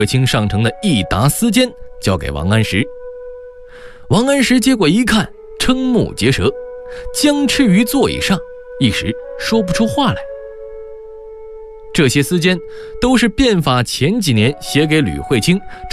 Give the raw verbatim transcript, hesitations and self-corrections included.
慧卿上呈的一沓丝笺交给王安石。王安石接过一看，瞠目结舌，僵持于座椅上，一时说不出话来。这些丝笺都是变法前几年写给吕慧卿